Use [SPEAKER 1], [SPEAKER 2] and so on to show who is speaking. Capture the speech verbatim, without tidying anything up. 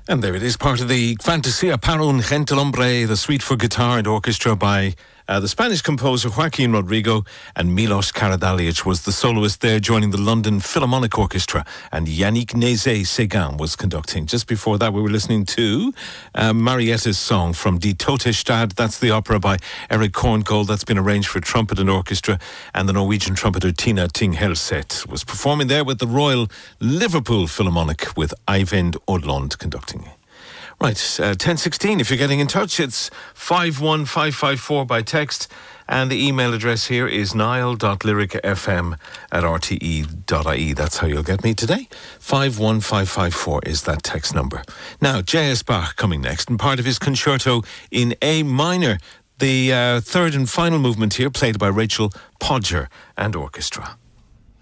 [SPEAKER 1] And there it is, part of the Fantasia para un Gentil Hombre, the suite for guitar and orchestra by uh, the Spanish composer Joaquin Rodrigo, and Milos Karadzic was the soloist there, joining the London Philharmonic Orchestra, and Yannick Nézet-Séguin was conducting. Just before that, we were listening to uh, Marietta's song from Die Tote Stadt. That's the opera by Eric Korngold. That's been arranged for trumpet and orchestra, and the Norwegian trumpeter Tina Ting-Helseth was performing there with the Royal Liverpool Philharmonic with Eivind Odlund conducting. Right, uh, ten sixteen, if you're getting in touch, it's five one five five four by text, and the email address here is niall.lyricfm at rte.ie. That's how you'll get me today. five one five five four is that text number. Now, J S. Bach coming next, and part of his concerto in A minor, the uh, third and final movement here, played by Rachel Podger and orchestra.